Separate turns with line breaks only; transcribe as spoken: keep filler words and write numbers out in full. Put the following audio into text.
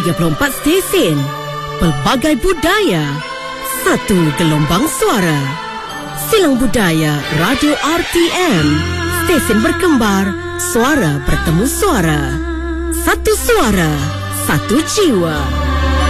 tiga puluh empat stesen, pelbagai budaya, satu gelombang suara. Silang Budaya Radio R T M, stesen berkembar, suara bertemu suara. Satu suara, satu jiwa.